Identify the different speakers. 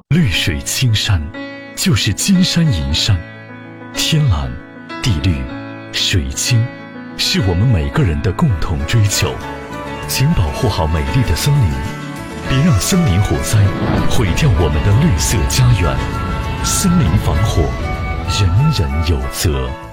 Speaker 1: 绿水青山，就是金山银山。天蓝、地绿、水清，是我们每个人的共同追求。请保护好美丽的森林，别让森林火灾毁掉我们的绿色家园。森林防火，人人有责。